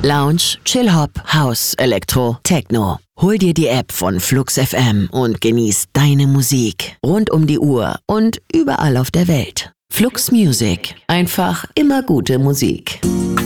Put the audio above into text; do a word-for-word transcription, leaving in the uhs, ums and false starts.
Lounge, Chill-Hop, House, Elektro, Techno. Hol dir die App von Flux F M und genieß deine Musik. Rund um die Uhr und überall auf der Welt. Flux Music. Einfach immer gute Musik.